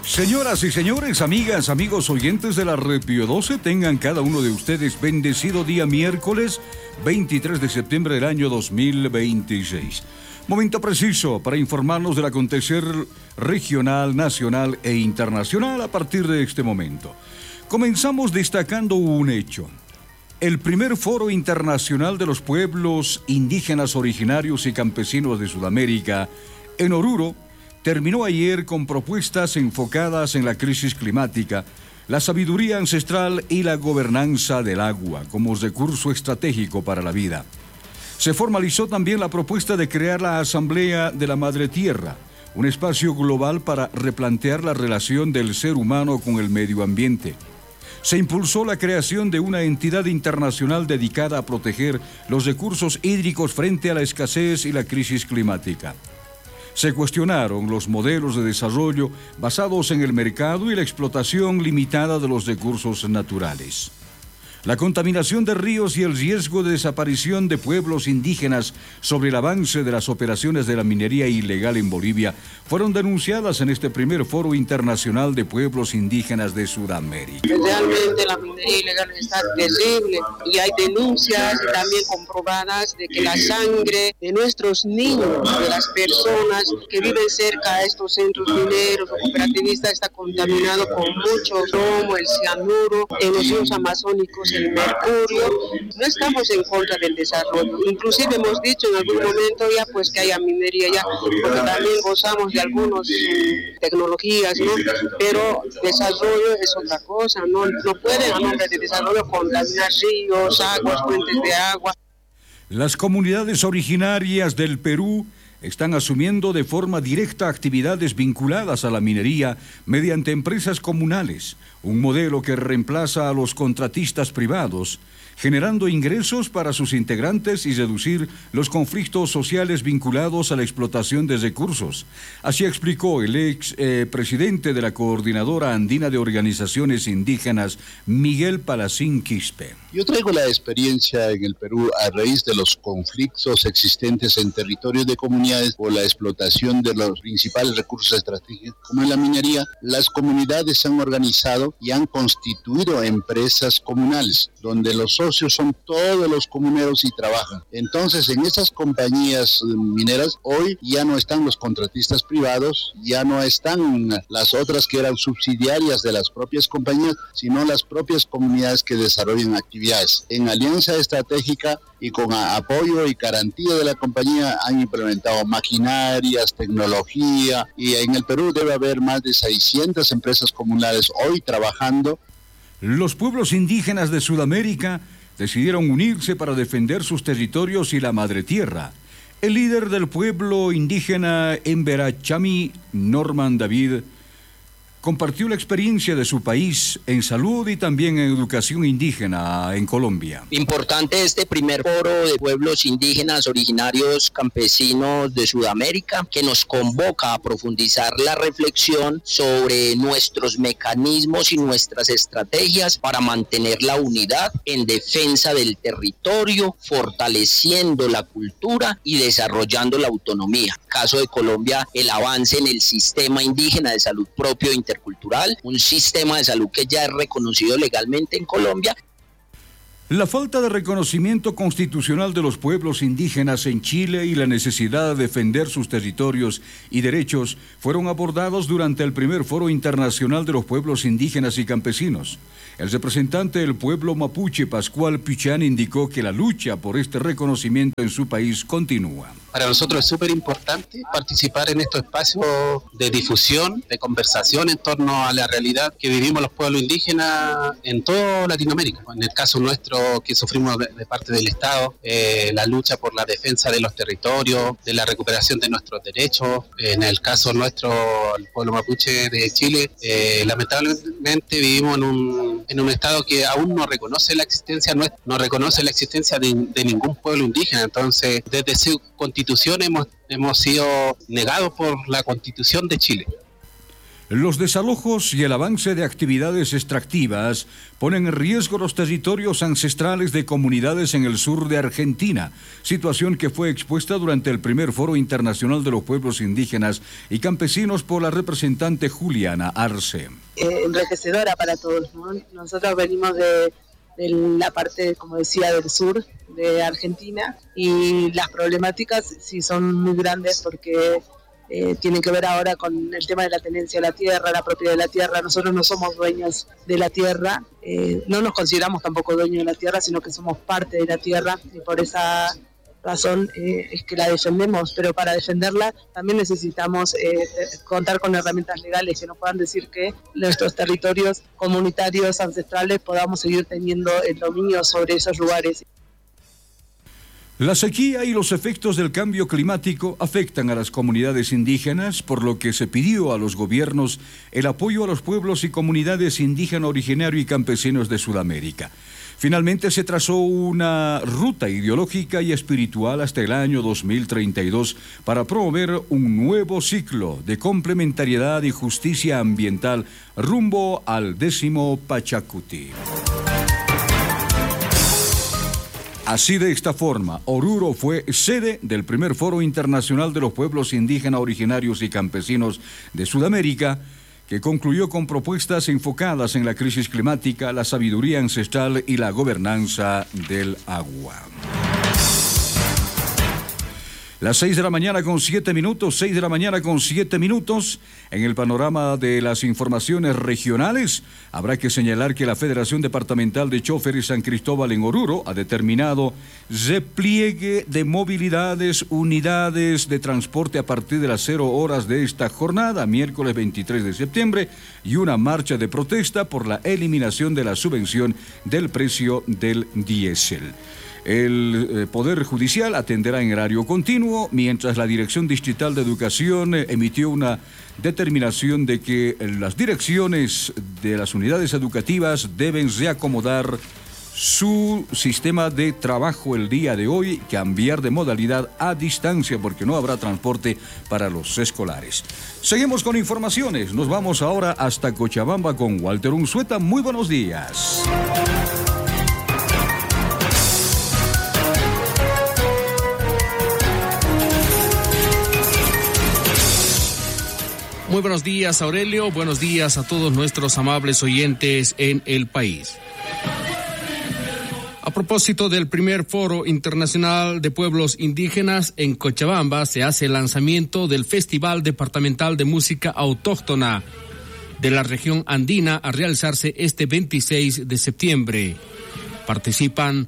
Señoras y señores, amigas, amigos oyentes de la Radio 12, tengan cada uno de ustedes bendecido día miércoles 23 de septiembre del año 2026. Momento preciso para informarnos del acontecer regional, nacional e internacional a partir de este momento. Comenzamos destacando un hecho. El primer Foro Internacional de los Pueblos Indígenas Originarios y Campesinos de Sudamérica, en Oruro, terminó ayer con propuestas enfocadas en la crisis climática, la sabiduría ancestral y la gobernanza del agua como recurso estratégico para la vida. Se formalizó también la propuesta de crear la Asamblea de la Madre Tierra, un espacio global para replantear la relación del ser humano con el medio ambiente. Se impulsó la creación de una entidad internacional dedicada a proteger los recursos hídricos frente a la escasez y la crisis climática. Se cuestionaron los modelos de desarrollo basados en el mercado y la explotación limitada de los recursos naturales. La contaminación de ríos y el riesgo de desaparición de pueblos indígenas sobre el avance de las operaciones de la minería ilegal en Bolivia fueron denunciadas en este primer Foro Internacional de Pueblos Indígenas de Sudamérica. Realmente la minería ilegal está terrible y hay denuncias también comprobadas de que la sangre de nuestros niños, de las personas que viven cerca a estos centros mineros o cooperativistas está contaminado con mucho plomo, el cianuro, en los ríos amazónicos el mercurio. No estamos en contra del desarrollo, inclusive hemos dicho en algún momento ya pues que haya minería ya, porque también gozamos de algunas tecnologías, ¿no? Pero desarrollo es otra cosa, no pueden a nombre de desarrollo contaminar ríos, aguas, fuentes de agua. Las comunidades originarias del Perú están asumiendo de forma directa actividades vinculadas a la minería mediante empresas comunales, un modelo que reemplaza a los contratistas privados, generando ingresos para sus integrantes y reducir los conflictos sociales vinculados a la explotación de recursos. Así explicó el presidente de la Coordinadora Andina de Organizaciones Indígenas, Miguel Palacín Quispe. Yo traigo la experiencia en el Perú a raíz de los conflictos existentes en territorios de comunidades por la explotación de los principales recursos estratégicos, como en la minería. Las comunidades se han organizado y han constituido empresas comunales, donde los socios son todos los comuneros y trabajan. Entonces, en esas compañías mineras, hoy ya no están los contratistas privados, ya no están las otras que eran subsidiarias de las propias compañías, sino las propias comunidades que desarrollan actividades. En alianza estratégica y con apoyo y garantía de la compañía han implementado maquinarias, tecnología, y en el Perú debe haber más de 600 empresas comunales hoy trabajando. Los pueblos indígenas de Sudamérica decidieron unirse para defender sus territorios y la madre tierra. El líder del pueblo indígena Emberachami, Norman David, compartió la experiencia de su país en salud y también en educación indígena en Colombia. Importante este primer foro de pueblos indígenas originarios campesinos de Sudamérica, que nos convoca a profundizar la reflexión sobre nuestros mecanismos y nuestras estrategias para mantener la unidad en defensa del territorio, fortaleciendo la cultura y desarrollando la autonomía. Caso de Colombia, el avance en el sistema indígena de salud propio intercultural, un sistema de salud que ya es reconocido legalmente en Colombia. La falta de reconocimiento constitucional de los pueblos indígenas en Chile y la necesidad de defender sus territorios y derechos fueron abordados durante el primer Foro Internacional de los Pueblos Indígenas y Campesinos. El representante del pueblo mapuche, Pascual Pichán, indicó que la lucha por este reconocimiento en su país continúa. Para nosotros es súper importante participar en estos espacios de difusión, de conversación en torno a la realidad que vivimos los pueblos indígenas en toda Latinoamérica. En el caso nuestro, que sufrimos de parte del Estado, la lucha por la defensa de los territorios, de la recuperación de nuestros derechos. En el caso nuestro, el pueblo mapuche de Chile, lamentablemente vivimos en un Estado que aún no reconoce la existencia nuestra, no reconoce la existencia de ningún pueblo indígena. Entonces, desde su constitución hemos sido negados por la Constitución de Chile. Los desalojos y el avance de actividades extractivas ponen en riesgo los territorios ancestrales de comunidades en el sur de Argentina, situación que fue expuesta durante el primer Foro Internacional de los Pueblos Indígenas y Campesinos por la representante Juliana Arce. Enriquecedora para todos, ¿no? Nosotros venimos de la parte, como decía, del sur de Argentina, y las problemáticas sí son muy grandes porque tienen que ver ahora con el tema de la tenencia de la tierra, la propiedad de la tierra. Nosotros no somos dueños de la tierra, no nos consideramos tampoco dueños de la tierra, sino que somos parte de la tierra, y por esa razón es que la defendemos, pero para defenderla también necesitamos contar con herramientas legales que nos puedan decir que nuestros territorios comunitarios ancestrales podamos seguir teniendo el dominio sobre esos lugares. La sequía y los efectos del cambio climático afectan a las comunidades indígenas, por lo que se pidió a los gobiernos el apoyo a los pueblos y comunidades indígenas originarios y campesinos de Sudamérica. Finalmente se trazó una ruta ideológica y espiritual hasta el año 2032 para promover un nuevo ciclo de complementariedad y justicia ambiental rumbo al 10º Pachacuti. Así, de esta forma, Oruro fue sede del primer Foro Internacional de los Pueblos Indígenas Originarios y Campesinos de Sudamérica, que concluyó con propuestas enfocadas en la crisis climática, la sabiduría ancestral y la gobernanza del agua. Las 6 de la mañana con 7 minutos, 6 de la mañana con 7 minutos. En el panorama de las informaciones regionales, habrá que señalar que la Federación Departamental de Choferes San Cristóbal en Oruro ha determinado repliegue de movilidades, unidades de transporte a partir de las 0 horas de esta jornada, miércoles 23 de septiembre, y una marcha de protesta por la eliminación de la subvención del precio del diésel. El Poder Judicial atenderá en horario continuo, mientras la Dirección Distrital de Educación emitió una determinación de que las direcciones de las unidades educativas deben reacomodar su sistema de trabajo el día de hoy, cambiar de modalidad a distancia porque no habrá transporte para los escolares. Seguimos con informaciones. Nos vamos ahora hasta Cochabamba con Walter Unzueta. Muy buenos días. Muy buenos días, Aurelio. Buenos días a todos nuestros amables oyentes en el país. A propósito del primer Foro Internacional de Pueblos Indígenas en Cochabamba, se hace el lanzamiento del Festival Departamental de Música Autóctona de la región andina, a realizarse este 26 de septiembre. Participan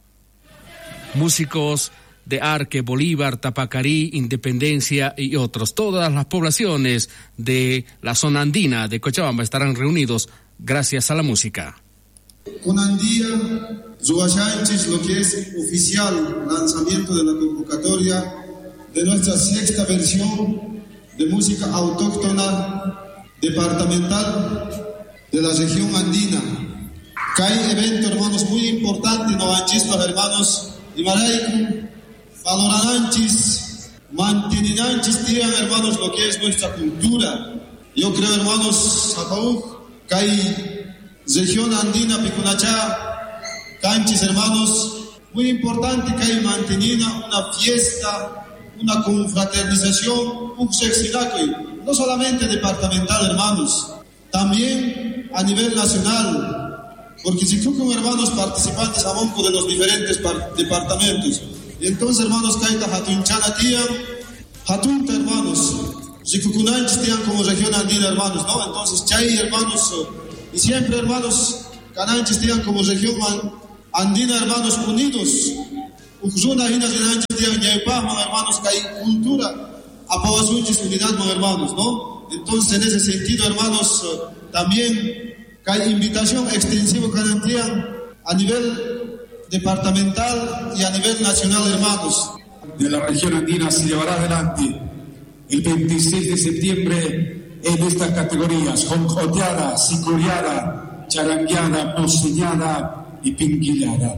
músicos de Arque, Bolívar, Tapacarí, Independencia y otros. Todas las poblaciones de la zona andina de Cochabamba estarán reunidos gracias a la música. Conandía, Zuachanchis, lo que es oficial lanzamiento de la convocatoria de nuestra 6ª versión de música autóctona departamental de la región andina. Que hay evento, hermanos, muy importante, no los hermanos y Maraiku, valorananchis, mantenenanchis, tiran, hermanos, lo que es nuestra cultura. Yo creo, hermanos, que hay región andina, Picunachá, canchis, hermanos, muy importante que hay mantenido una fiesta, una confraternización, un sexinaco, no solamente departamental, hermanos, también a nivel nacional, porque si tú con hermanos participantes a monco de los diferentes departamentos. Entonces, hermanos, Kaita Hatunchana Tian, Hatunta, hermanos, Zikukunanchis Tian como región andina, hermanos, ¿no? Entonces, Chay, hermanos, y siempre, hermanos, Cananchis Tian como región andina, hermanos, unidos. Ujuna, Hina, Cananchis Tian, Yaipaman, hermanos, que hay cultura, Apawasunchis, unidad, hermanos, ¿no? Entonces, en ese sentido, hermanos, también que hay invitación extensiva, Canantian, a nivel departamental y a nivel nacional, hermanos. De la región andina se llevará adelante el 26 de septiembre en estas categorías: jonjoteada, sicuriada, charangueada, poseñada y pinquillada.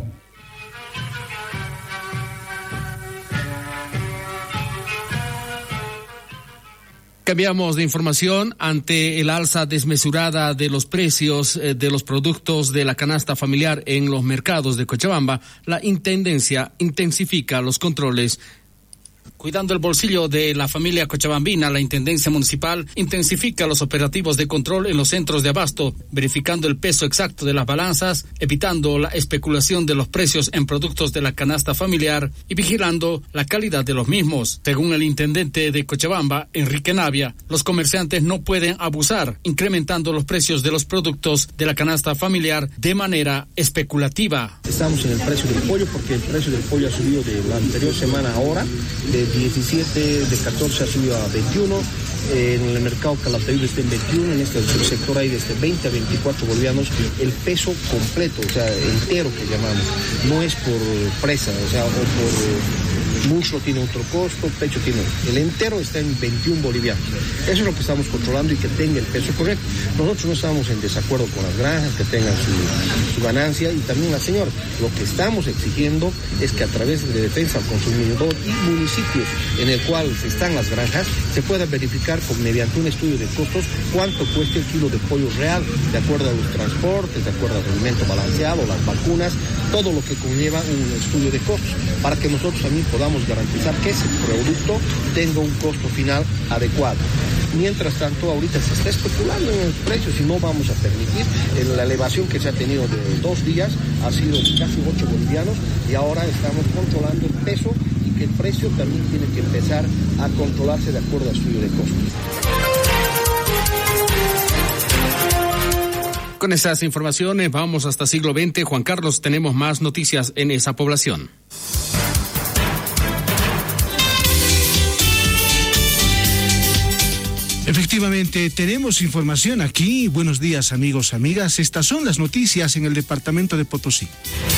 Cambiamos de información. Ante el alza desmesurada de los precios de los productos de la canasta familiar en los mercados de Cochabamba, la Intendencia intensifica los controles. Cuidando el bolsillo de la familia cochabambina, la Intendencia Municipal intensifica los operativos de control en los centros de abasto, verificando el peso exacto de las balanzas, evitando la especulación de los precios en productos de la canasta familiar y vigilando la calidad de los mismos. Según el intendente de Cochabamba, Enrique Navia, los comerciantes no pueden abusar, incrementando los precios de los productos de la canasta familiar de manera especulativa. Estamos en el precio del pollo porque el precio del pollo ha subido de la anterior semana ahora, de 17, de 14 ha subido a 21, en el mercado Calatayud está en 21, en este sector hay desde 20 a 24 bolivianos, el peso completo, o sea, entero que llamamos, no es por presa, o sea, o por muslo tiene otro costo, pecho tiene, el entero está en 21 bolivianos, eso es lo que estamos controlando y que tenga el peso correcto. Nosotros no estamos en desacuerdo con las granjas, que tengan su ganancia, y también la señora, lo que estamos exigiendo es que a través de defensa al consumidor y municipios en el cual están las granjas, se pueda verificar mediante un estudio de costos cuánto cuesta el kilo de pollo real, de acuerdo a los transportes, de acuerdo al alimento balanceado, las vacunas, todo lo que conlleva un estudio de costos, para que nosotros también podamos garantizar que ese producto tenga un costo final adecuado. Mientras tanto, ahorita se está especulando en los precios y no vamos a permitir. La elevación que se ha tenido de 2 días ha sido casi 8 bolivianos y ahora estamos controlando el peso y que el precio también tiene que empezar a controlarse de acuerdo al estudio de costos. Con esas informaciones vamos hasta siglo XX. Juan Carlos, tenemos más noticias en esa población. Efectivamente, tenemos información aquí. Buenos días, amigos, amigas. Estas son las noticias en el departamento de Potosí.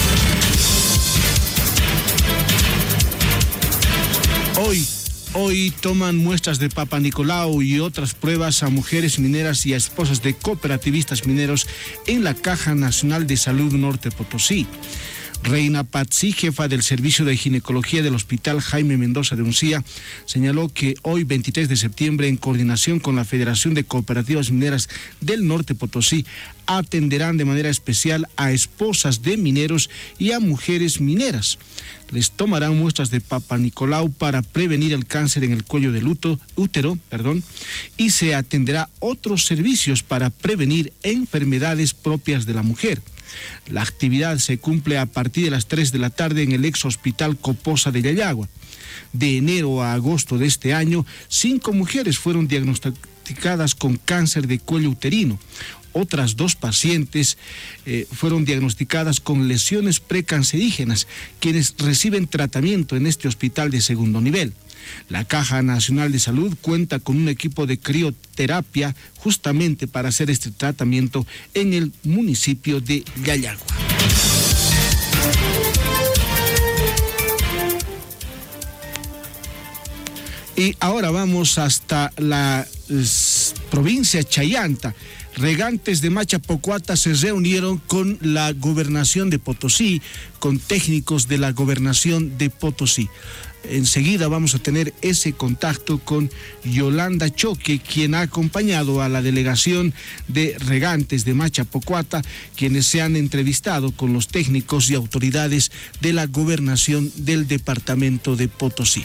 Hoy toman muestras de Papa Nicolau y otras pruebas a mujeres mineras y a esposas de cooperativistas mineros en la Caja Nacional de Salud Norte Potosí. Reina Patsi, jefa del Servicio de Ginecología del Hospital Jaime Mendoza de Uncía, señaló que hoy, 23 de septiembre, en coordinación con la Federación de Cooperativas Mineras del Norte Potosí, atenderán de manera especial a esposas de mineros y a mujeres mineras. Les tomarán muestras de Papa Nicolau para prevenir el cáncer en el cuello del útero, y se atenderá otros servicios para prevenir enfermedades propias de la mujer. La actividad se cumple a partir de las 3 de la tarde en el ex hospital Coposa de Yayagua. De enero a agosto de este año, 5 mujeres fueron diagnosticadas con cáncer de cuello uterino. Otras 2 pacientes fueron diagnosticadas con lesiones precancerígenas, quienes reciben tratamiento en este hospital de segundo nivel. La Caja Nacional de Salud cuenta con un equipo de crioterapia justamente para hacer este tratamiento en el municipio de Yayagua. Y ahora vamos hasta la provincia Chayanta. Regantes de Machapocuata se reunieron con la gobernación de Potosí, con técnicos de la gobernación de Potosí. Enseguida vamos a tener ese contacto con Yolanda Choque, quien ha acompañado a la delegación de Regantes de Machapocuata, quienes se han entrevistado con los técnicos y autoridades de la gobernación del departamento de Potosí.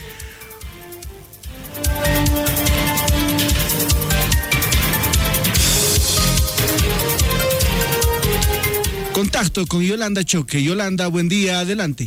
Contacto con Yolanda Choque. Yolanda, buen día, adelante.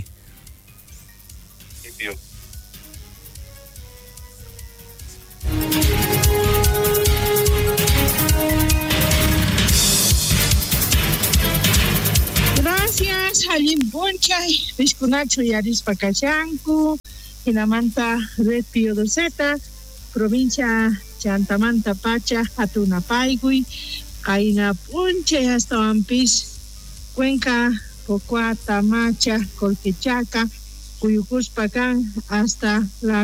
Gracias, Halim Bonchay, Vizcunacho y Arispa Cachancu, Hinamanta Red Pío Doceta, provincia Chantamanta Pacha, Hatunapaigui, Kaina Punche, hasta Ampis, Cuenca, Pocuata, Macha, Colquechaca, Cuyucuspacán, hasta la